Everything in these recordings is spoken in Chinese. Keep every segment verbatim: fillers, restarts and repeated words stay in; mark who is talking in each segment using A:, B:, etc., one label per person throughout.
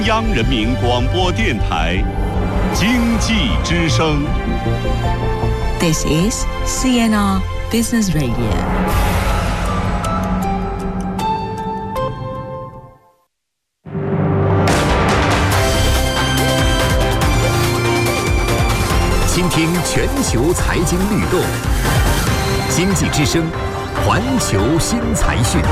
A: 央人民广播电台经济之声。
B: This is C N R Business Radio。
C: 倾听全球财经律动，经济之声，环球新财讯。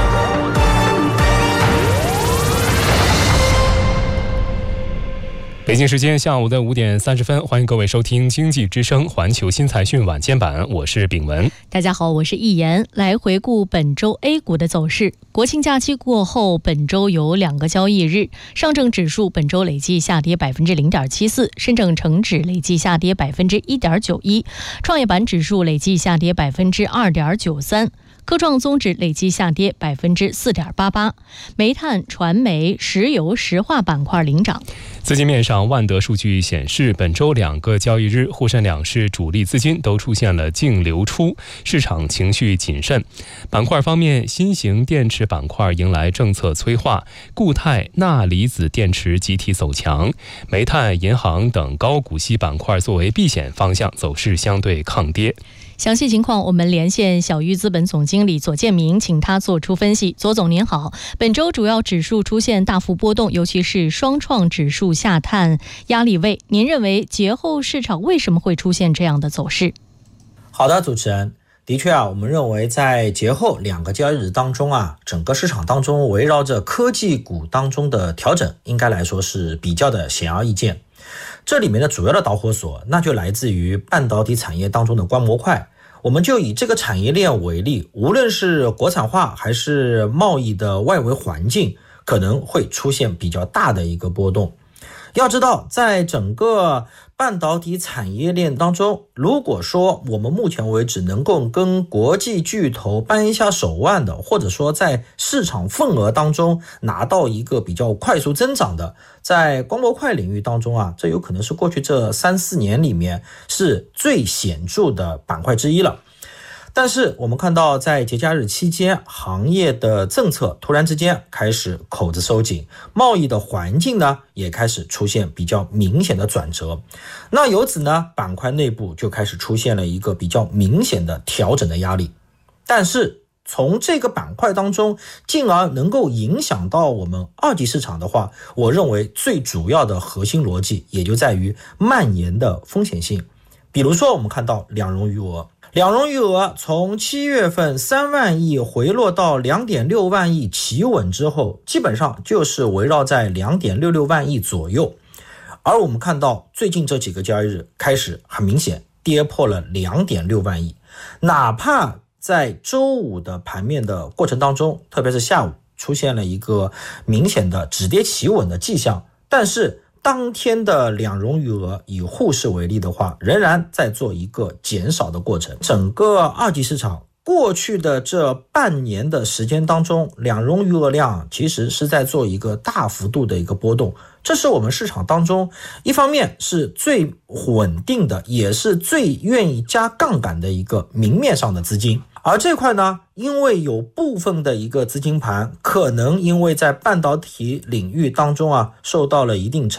D: 北京时间下午的五点三十分，欢迎各位收听经济之声环球新财讯晚间版，我是炳文。
E: 大家好，我是易言。来回顾本周 A 股的走势。国庆假期过后，本周有两个交易日，上证指数本周累计下跌百分之零点七四，深证成指累计下跌百分之一点九一，创业板指数累计下跌百分之二点九三。科创综指累计下跌百分之四点八八，煤炭、传媒、石油石化板块领涨。
D: 资金面上，万德数据显示，本周两个交易日，沪深两市主力资金都出现了净流出，市场情绪谨慎。板块方面，新型电池板块迎来政策催化，固态、钠离子电池集体走强，煤炭、银行等高股息板块作为避险方向，走势相对抗跌。
E: 详细情况，我们连线小玉资本总经理左建明，请他做出分析。左总您好，本周主要指数出现大幅波动，尤其是双创指数下探压力位，您认为节后市场为什么会出现这样的走势？
F: 好的，主持人，的确啊，我们认为在节后两个交易日当中啊，整个市场当中围绕着科技股当中的调整，应该来说是比较的显而易见。这里面的主要的导火索，那就来自于半导体产业当中的光模块。我们就以这个产业链为例，无论是国产化还是贸易的外围环境，可能会出现比较大的一个波动。要知道，在整个半导体产业链当中，如果说我们目前为止能够跟国际巨头扳一下手腕的，或者说在市场份额当中拿到一个比较快速增长的，在光模块领域当中啊，这有可能是过去这三四年里面是最显著的板块之一了。但是我们看到在节假日期间，行业的政策突然之间开始口子收紧，贸易的环境呢也开始出现比较明显的转折。那由此呢，板块内部就开始出现了一个比较明显的调整的压力。但是从这个板块当中进而能够影响到我们二级市场的话，我认为最主要的核心逻辑也就在于蔓延的风险性。比如说我们看到两融余额，两融余额从七月份三万亿回落到 两点六万亿企稳之后，基本上就是围绕在 两点六六万亿左右。而我们看到最近这几个交易日开始很明显跌破了 两点六万亿，哪怕在周五的盘面的过程当中，特别是下午出现了一个明显的止跌企稳的迹象，但是当天的两融余额以沪市为例的话，仍然在做一个减少的过程。整个二级市场过去的这半年的时间当中，两融余额量其实是在做一个大幅度的一个波动，这是我们市场当中一方面是最稳定的，也是最愿意加杠杆的一个明面上的资金。而这块呢，因为有部分的一个资金盘可能因为在半导体领域当中啊受到了一定程